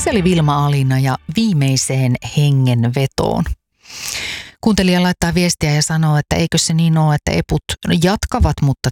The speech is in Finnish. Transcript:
Se oli Vilma Alina ja Viimeiseen hengenvetoon. Kuuntelija laittaa viestiä ja sanoo, että eikö se niin ole, että eput jatkavat, mutta